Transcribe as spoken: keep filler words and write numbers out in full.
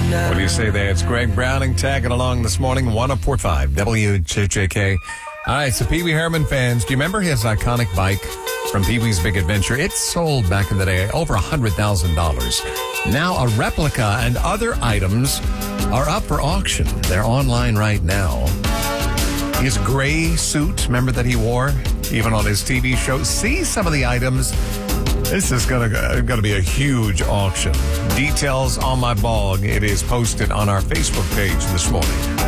What do you say there? It's Greg Browning tagging along this morning, one oh four point five W J J K. All right, so Pee Wee Herman fans, do you remember his iconic bike from Pee Wee's Big Adventure? It sold back in the day over one hundred thousand dollars. Now a replica and other items are up for auction. They're online right now. His gray suit, remember that he wore, even on his T V show? See some of the items. This is going to going to be a huge auction. Details on my blog. It is posted on our Facebook page this morning.